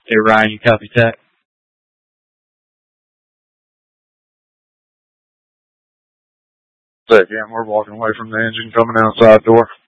Hey, Ryan, you copy that? Second, we're walking away from the engine coming outside door.